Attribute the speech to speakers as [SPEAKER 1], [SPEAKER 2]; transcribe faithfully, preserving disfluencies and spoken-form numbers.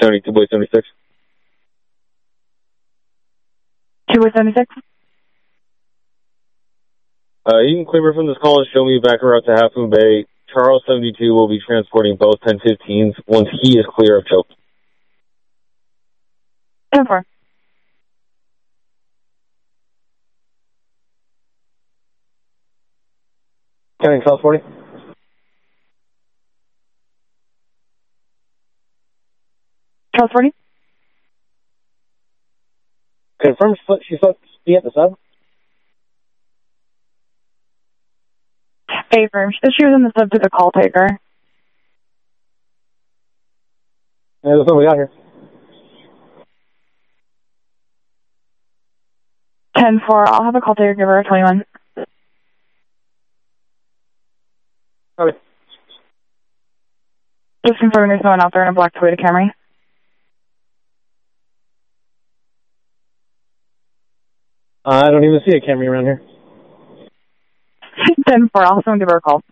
[SPEAKER 1] seventy-two by seventy-six.
[SPEAKER 2] two by seventy-six?
[SPEAKER 1] Uh, you can clear from this call and show me back route to Half Moon Bay. Charles seventy-two will be transporting both ten fifteens once he is clear of choke.
[SPEAKER 2] ten four.
[SPEAKER 3] Counting twelve forty.
[SPEAKER 2] twelve forty?
[SPEAKER 3] Confirm she's supposed to be at the sub.
[SPEAKER 2] Affirm. She was in the sub to the call taker.
[SPEAKER 3] Yeah, that's what we got here.
[SPEAKER 2] ten four. I'll have a call taker give her a twenty-one.
[SPEAKER 3] Okay.
[SPEAKER 2] Just confirming there's no one out there in a black Toyota Camry.
[SPEAKER 3] Uh, I don't even see a Camry around here.
[SPEAKER 2] ten four. I'll have someone give her a call.